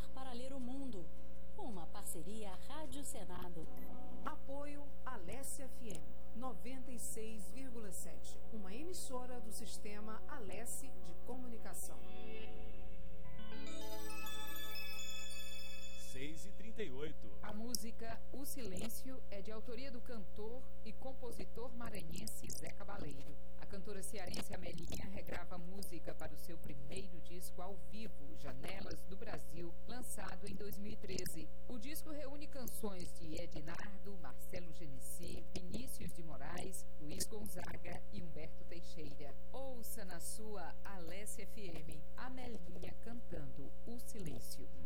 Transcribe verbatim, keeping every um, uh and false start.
Estudar para Ler o Mundo. Uma parceria Rádio Senado. Apoio Alesse F M noventa e seis vírgula sete, uma emissora do sistema Alesse de Comunicação. seis e trinta e oito. A música O Silêncio é de autoria do cantor e compositor maranhense Zé Cabaleiro. A cantora cearense Amelinha regrava a música para o seu primeiro disco ao vivo, Janelas do Brasil, lançado em dois mil e treze. O disco reúne canções de Ednardo, Marcelo Genesi, Vinícius de Moraes, Luiz Gonzaga e Humberto Teixeira. Ouça na sua Alesse F M, Amelinha cantando O Silêncio.